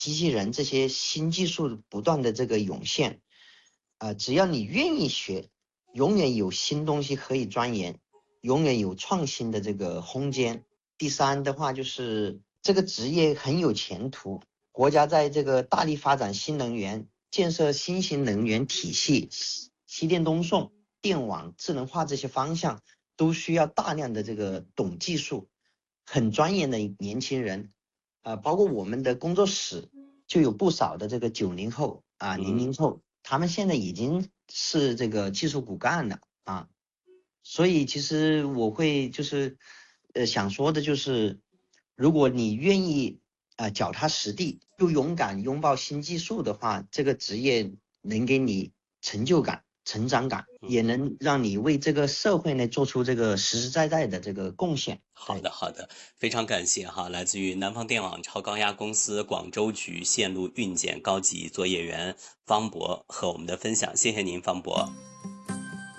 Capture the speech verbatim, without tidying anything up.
机器人这些新技术不断的这个涌现，啊、呃，只要你愿意学，永远有新东西可以钻研，永远有创新的这个空间。第三的话就是这个职业很有前途，国家在这个大力发展新能源，建设新型能源体系、西电东送、电网、智能化这些方向，都需要大量的这个懂技术、很专业的年轻人。啊、呃，包括我们的工作室就有不少的这个九零后啊、零零后，他们现在已经是这个技术骨干了啊。所以其实我会就是呃想说的就是，如果你愿意啊、呃、脚踏实地，又勇敢拥抱新技术的话，这个职业能给你成就感、成长感，也能让你为这个社会呢做出这个实实在在的这个贡献。对。 好的，好的，非常感谢哈，来自于南方电网超高压公司广州局线路运检高级作业员方博和我们的分享，谢谢您，方博。